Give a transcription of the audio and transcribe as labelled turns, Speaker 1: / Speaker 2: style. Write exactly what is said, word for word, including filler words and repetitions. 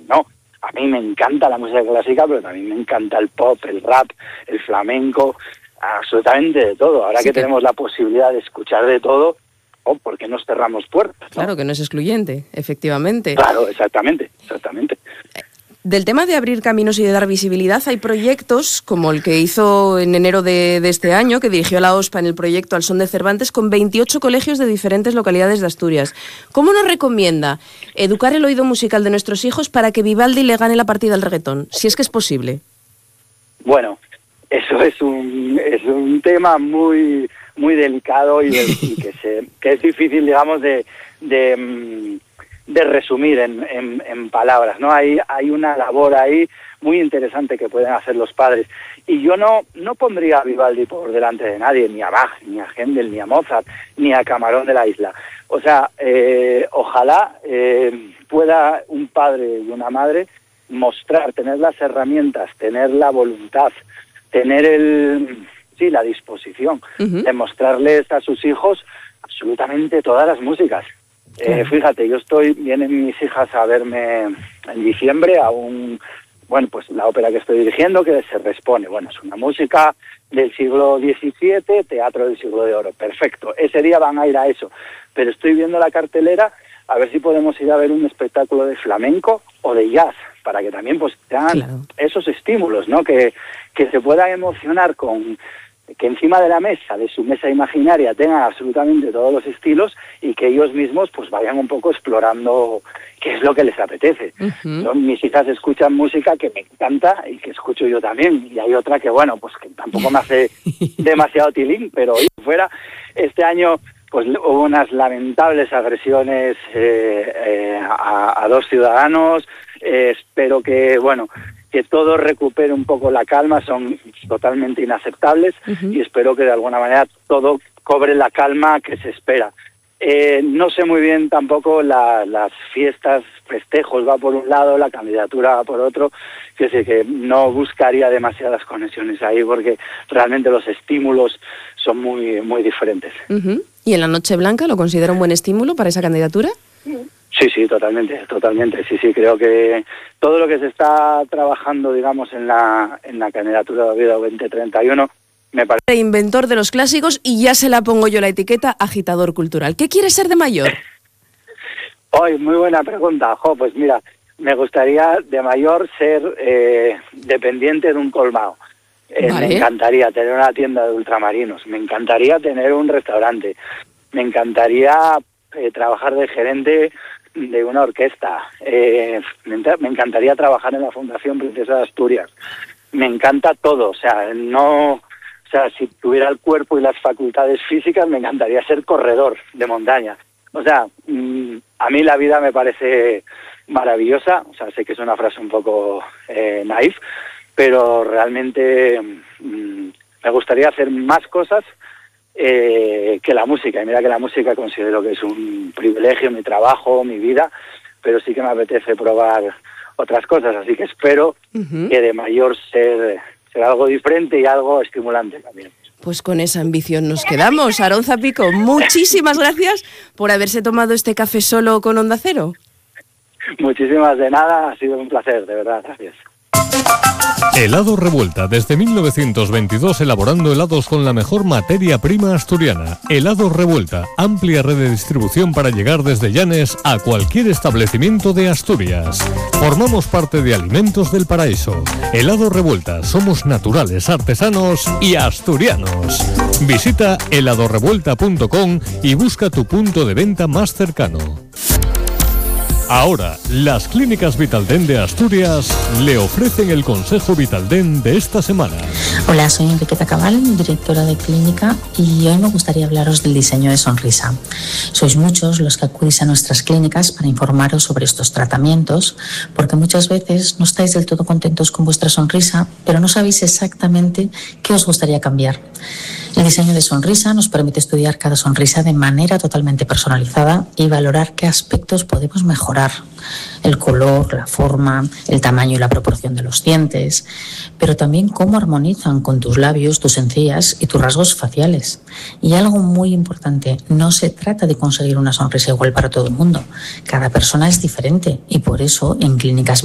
Speaker 1: no. A mí me encanta la música clásica, pero también me encanta el pop, el rap, el flamenco, absolutamente de todo. Ahora sí que, que tenemos la posibilidad de escuchar de todo, oh, ¿por qué nos cerramos puertas, ¿no?
Speaker 2: Claro, que no es excluyente, efectivamente.
Speaker 1: Claro, exactamente, exactamente.
Speaker 2: Del tema de abrir caminos y de dar visibilidad, hay proyectos como el que hizo en enero de, de este año, que dirigió la OSPA en el proyecto Al Son de Cervantes, con veintiocho colegios de diferentes localidades de Asturias. ¿Cómo nos recomienda educar el oído musical de nuestros hijos para que Vivaldi le gane la partida al reggaetón, si es que es posible?
Speaker 1: Bueno, eso es un, es un tema muy, muy delicado y, de, y que, se, que es difícil, digamos, de... de de resumir en, en, en palabras, ¿no? Hay, hay una labor ahí muy interesante que pueden hacer los padres. Y yo no, no pondría a Vivaldi por delante de nadie, ni a Bach, ni a Händel, ni a Mozart, ni a Camarón de la Isla. O sea, eh, ojalá eh, pueda un padre y una madre mostrar, tener las herramientas, tener la voluntad, tener el, sí, la disposición uh-huh. de mostrarles a sus hijos absolutamente todas las músicas. Eh, fíjate, yo estoy, vienen mis hijas a verme en diciembre a un, bueno, pues la ópera que estoy dirigiendo, que se Respone. Bueno, es una música del siglo diecisiete, teatro del siglo de oro, perfecto. Ese día van a ir a eso, pero estoy viendo la cartelera a ver si podemos ir a ver un espectáculo de flamenco o de jazz, para que también pues tengan claro. esos estímulos, ¿no? Que, que se puedan emocionar con... que encima de la mesa, de su mesa imaginaria, tengan absolutamente todos los estilos y que ellos mismos pues vayan un poco explorando qué es lo que les apetece. Uh-huh. Yo, mis hijas escuchan música que me encanta y que escucho yo también, y hay otra que, bueno, pues que tampoco me hace demasiado tilín, pero hoy fuera, este año pues hubo unas lamentables agresiones eh, eh, a, a dos ciudadanos, eh, espero que, bueno... que todo recupere un poco la calma, son totalmente inaceptables uh-huh. y espero que de alguna manera todo cobre la calma que se espera. Eh, no sé muy bien tampoco la, las fiestas, festejos va por un lado, la candidatura va por otro, que sé que no buscaría demasiadas conexiones ahí porque realmente los estímulos son muy, muy diferentes.
Speaker 2: Uh-huh. ¿Y en la Noche Blanca lo considera un buen estímulo para esa candidatura?
Speaker 1: Uh-huh. Sí, sí, totalmente, totalmente. Sí, sí, creo que todo lo que se está trabajando, digamos, en la en la candidatura de Oviedo veinte treinta y uno, me parece...
Speaker 2: Inventor de los clásicos y ya se la pongo yo la etiqueta agitador cultural. ¿Qué quieres ser de mayor?
Speaker 1: Hoy, muy buena pregunta. Jo, pues mira, me gustaría de mayor ser eh, dependiente de un colmado. Eh, vale. Me encantaría tener una tienda de ultramarinos, me encantaría tener un restaurante, me encantaría eh, trabajar de gerente de una orquesta. Eh, me, me encantaría trabajar en la Fundación Princesa de Asturias. Me encanta todo, o sea, no, o sea, si tuviera el cuerpo y las facultades físicas, me encantaría ser corredor de montaña. O sea, mmm, a mí la vida me parece maravillosa, o sea, sé que es una frase un poco eh, naif, pero realmente mmm, me gustaría hacer más cosas Eh, que la música, y mira que la música considero que es un privilegio, mi trabajo, mi vida, pero sí que me apetece probar otras cosas, así que espero uh-huh. que de mayor ser, ser algo diferente y algo estimulante también.
Speaker 2: Pues con esa ambición nos quedamos. Aarón Zapico, muchísimas gracias por haberse tomado este café solo con Onda Cero.
Speaker 1: Muchísimas de nada, ha sido un placer, de verdad, gracias.
Speaker 3: Helado Revuelta, desde mil novecientos veintidós elaborando helados con la mejor materia prima asturiana. Helado Revuelta, amplia red de distribución para llegar desde Llanes a cualquier establecimiento de Asturias. Formamos parte de Alimentos del Paraíso. Helado Revuelta, somos naturales, artesanos y asturianos. Visita helado revuelta punto com y busca tu punto de venta más cercano. Ahora, las clínicas Vitaldent de Asturias le ofrecen el consejo Vitaldent de esta semana.
Speaker 4: Hola, soy Enriqueta Cabal, directora de clínica, y hoy me gustaría hablaros del diseño de sonrisa. Sois muchos los que acudís a nuestras clínicas para informaros sobre estos tratamientos, porque muchas veces no estáis del todo contentos con vuestra sonrisa, pero no sabéis exactamente qué os gustaría cambiar. El diseño de sonrisa nos permite estudiar cada sonrisa de manera totalmente personalizada y valorar qué aspectos podemos mejorar. El color, la forma, el tamaño y la proporción de los dientes, pero también cómo armonizan con tus labios, tus encías y tus rasgos faciales. Y algo muy importante, no se trata de conseguir una sonrisa igual para todo el mundo. Cada persona es diferente y por eso en clínicas